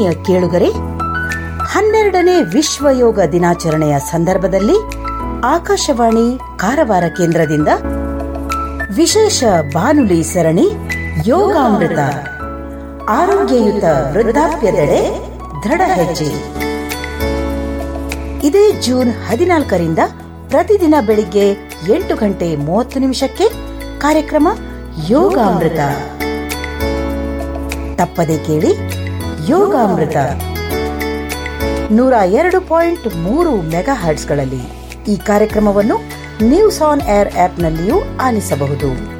ಆತ್ಮೀಯ ಕೇಳುಗರೆ, 12ನೇ ವಿಶ್ವ ಯೋಗ ದಿನಾಚರಣೆಯ ಸಂದರ್ಭದಲ್ಲಿ ಆಕಾಶವಾಣಿ ಕಾರವಾರ ಕೇಂದ್ರದಿಂದ ವಿಶೇಷ ಬಾನುಲಿ ಸರಣಿ ಯೋಗಾಮೃತ, ಆರೋಗ್ಯಯುತ ವೃದ್ಧಾಪ್ಯದೆಡೆ ದೃಢ ಹೆಜ್ಜೆ. ಇದೇ ಜೂನ್ 14ರಿಂದ ಪ್ರತಿದಿನ ಬೆಳಿಗ್ಗೆ 8:30 ಕಾರ್ಯಕ್ರಮ ಯೋಗಾಮೃತ. ತಪ್ಪದೆ ಕೇಳಿ ಯೋಗಾಮೃತ 102.3 ಮೆಗಾಹರ್ಟ್ಸ್ಗಳಲ್ಲಿ. ಈ ಕಾರ್ಯಕ್ರಮವನ್ನು ನ್ಯೂಸ್ ಆನ್ ಏರ್ ಆಪ್ನಲ್ಲಿಯೂ ಆಲಿಸಬಹುದು.